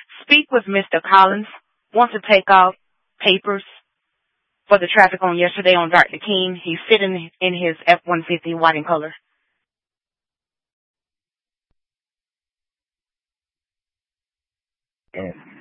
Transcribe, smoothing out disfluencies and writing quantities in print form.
Speak with Mr. Collins. Want to take out papers for the traffic on yesterday on Dr. King. He's sitting in his F-150 white in color. Yes.